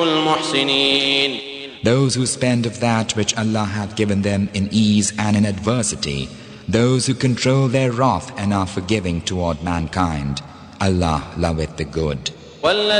المحسنين. Those who spend of that which Allah hath given them in ease and in adversity, those who control their wrath and are forgiving toward mankind, Allah loveth the good.